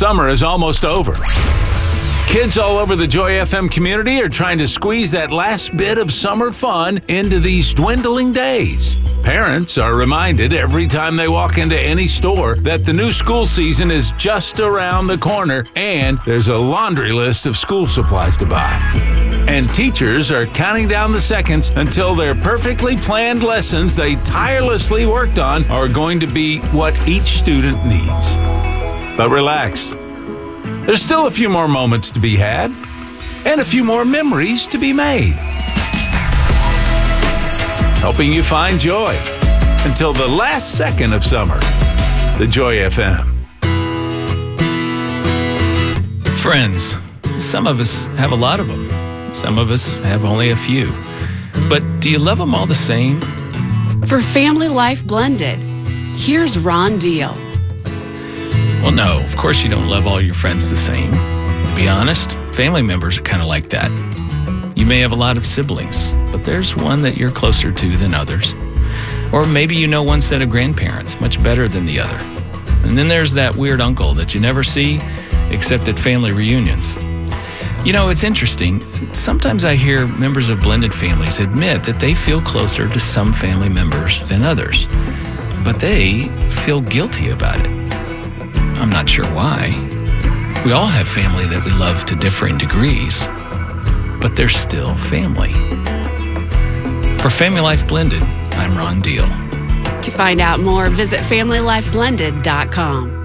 Summer is almost over. Kids all over the Joy FM community are trying to squeeze that last bit of summer fun into these dwindling days. Parents are reminded every time they walk into any store that the new school season is just around the corner and there's a laundry list of school supplies to buy. And teachers are counting down the seconds until their perfectly planned lessons they tirelessly worked on are going to be what each student needs. But relax. There's still a few more moments to be had and a few more memories to be made. Helping you find joy until the last second of summer. The Joy FM. Friends. Some of us have a lot of them. Some of us have only a few. But do you love them all the same? For Family Life Blended, here's Ron Deal. Well, no, of course you don't love all your friends the same. To be honest, family members are kind of like that. You may have a lot of siblings, but there's one that you're closer to than others. Or maybe you know one set of grandparents much better than the other. And then there's that weird uncle that you never see except at family reunions. You know, it's interesting. Sometimes I hear members of blended families admit that they feel closer to some family members than others, but they feel guilty about it. I'm not sure why. We all have family that we love to differing degrees, but they're still family. For Family Life Blended, I'm Ron Deal. To find out more, visit FamilyLifeBlended.com.